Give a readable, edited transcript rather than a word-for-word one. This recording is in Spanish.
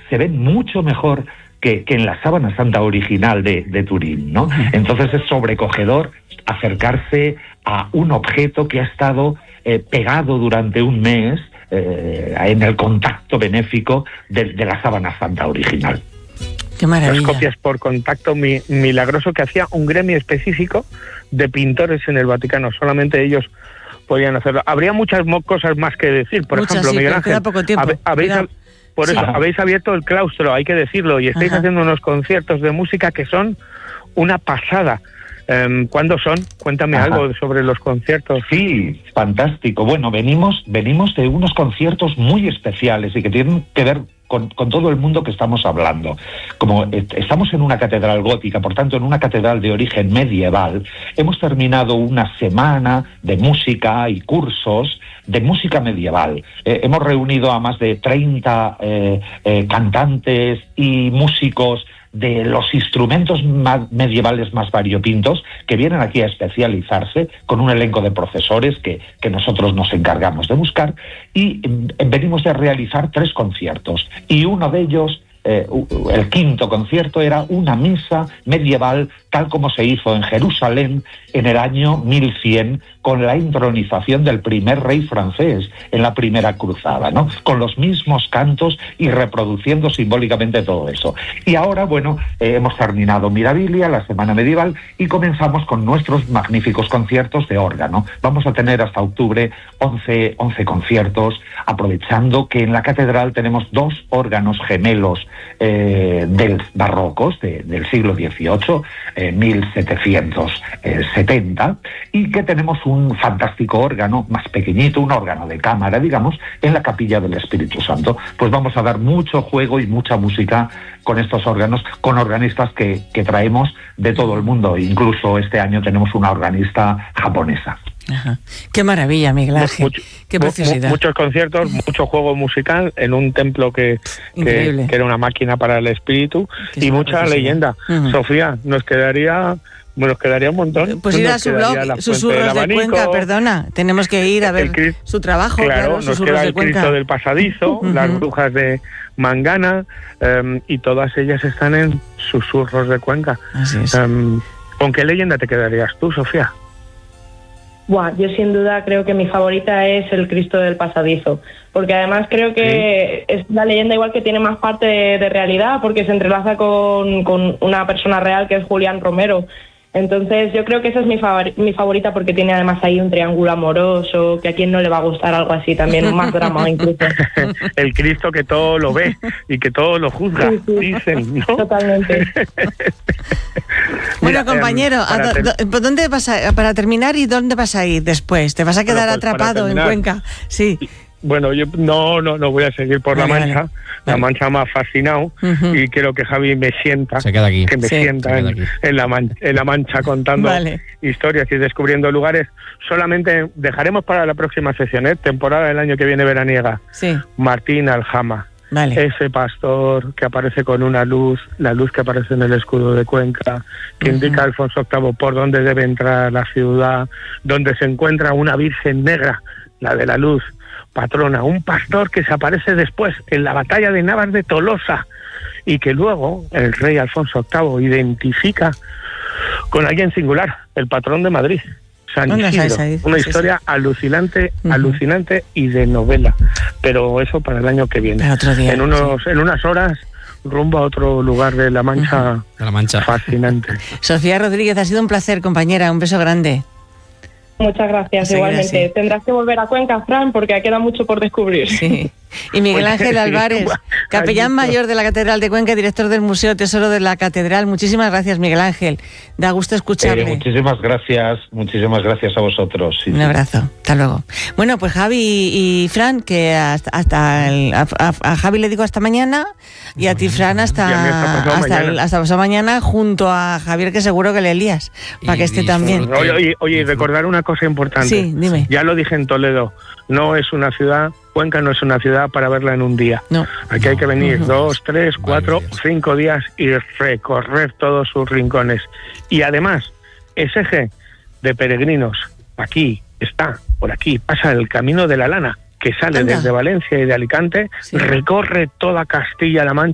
se ven mucho mejor que en la Sábana Santa original de Turín, ¿no? Entonces es sobrecogedor acercarse a un objeto que ha estado pegado durante un mes en el contacto benéfico de la Sábana Santa original. ¡Qué maravilla! Las copias por contacto milagroso que hacía un gremio específico de pintores en el Vaticano. Solamente ellos podían hacerlo. Habría muchas cosas más que decir. Por ejemplo, Miguel Ángel, queda poco tiempo. Por eso habéis abierto el claustro, hay que decirlo, y estáis haciendo unos conciertos de música que son una pasada. ¿Cuándo son? Cuéntame algo sobre los conciertos. Sí, fantástico. Bueno, venimos de unos conciertos muy especiales y que tienen que ver con todo el mundo que estamos hablando. Como estamos en una catedral gótica, por tanto en una catedral de origen medieval, hemos terminado una semana de música y cursos de música medieval. Hemos reunido a más de 30 cantantes y músicos de los instrumentos medievales más variopintos, que vienen aquí a especializarse con un elenco de profesores que nosotros nos encargamos de buscar, y venimos de realizar 3 conciertos, y uno de ellos, el quinto concierto, era una misa medieval tal como se hizo en Jerusalén en el año 1100 con la intronización del primer rey francés en la primera cruzada, ¿no? Con los mismos cantos y reproduciendo simbólicamente todo eso. Y ahora, bueno, hemos terminado Mirabilia, la semana medieval, y comenzamos con nuestros magníficos conciertos de órgano. Vamos a tener hasta octubre 11 conciertos, aprovechando que en la catedral tenemos 2 órganos gemelos del barrocos, del siglo XVIII, 1770, y que tenemos un fantástico órgano más pequeñito, un órgano de cámara, digamos, en la Capilla del Espíritu Santo. Pues vamos a dar mucho juego y mucha música con estos órganos, con organistas que traemos de todo el mundo. Incluso este año tenemos una organista japonesa. Ajá. Qué maravilla, Miguel Ángel. Qué preciosidad. Muchos conciertos, mucho juego musical en un templo que era una máquina para el espíritu, y mucha leyenda. Sofía, nos quedaría un montón. Pues ir a su blog, Susurros de Cuenca, perdona. Tenemos que ir a ver su trabajo. Claro, nos queda el Cristo del Pasadizo, las brujas de Mangana, y todas ellas están en Susurros de Cuenca. Así es. ¿Con qué leyenda te quedarías tú, Sofía? Yo sin duda creo que mi favorita es el Cristo del Pasadizo, porque además creo que es la leyenda igual que tiene más parte de realidad, porque se entrelaza con una persona real que es Julián Romero. Entonces yo creo que esa es mi favorita, porque tiene además ahí un triángulo amoroso, que a quien no le va a gustar algo así, también más drama incluso. El Cristo que todo lo ve y que todo lo juzga, dicen, ¿no? Totalmente. Bueno, compañero, ¿dónde vas para terminar, y dónde vas a ir después? ¿Te vas a quedar atrapado en Cuenca? Sí. Bueno, yo no voy a seguir por La Mancha. Vale. La Mancha me ha fascinado, y quiero que Javi me sienta, se queda aquí. Que me sienta en la Mancha contando historias y descubriendo lugares. Solamente dejaremos para la próxima sesión, temporada del año que viene veraniega, Martín Aljama. Vale. Ese pastor que aparece con una luz, la luz que aparece en el escudo de Cuenca, que indica a Alfonso VIII por dónde debe entrar la ciudad, donde se encuentra una Virgen negra, la de la luz, patrona, un pastor que se aparece después en la batalla de Navas de Tolosa, y que luego el rey Alfonso VIII identifica con alguien singular, el patrón de Madrid, San Isidro. Una historia alucinante y de novela, pero eso para el año que viene. Otro día, en unas horas, rumbo a otro lugar de La Mancha, fascinante. Sofía Rodríguez, ha sido un placer, compañera, un beso grande. Muchas gracias, igualmente. Así. Tendrás que volver a Cuenca, Fran, porque queda mucho por descubrir. Sí. Y Miguel Ángel Álvarez, capellán mayor de la Catedral de Cuenca, director del Museo Tesoro de la Catedral. Muchísimas gracias, Miguel Ángel. Da gusto escucharle. Muchísimas gracias a vosotros. Sí, un abrazo. Hasta luego. Bueno, pues Javi y Fran, que a Javi le digo hasta mañana, y a ti, Fran, hasta pasado mañana, junto a Javier, que seguro que le lías, para que esté también. Oye, recordar una cosa importante. Sí, dime. Ya lo dije en Toledo, Cuenca no es una ciudad para verla en un día. No. Aquí hay que venir 2, 3, 4, 5 días y recorrer todos sus rincones. Y además, ese eje de peregrinos, aquí está, por aquí, pasa el Camino de la Lana, que sale desde Valencia y de Alicante, recorre toda Castilla-La Mancha,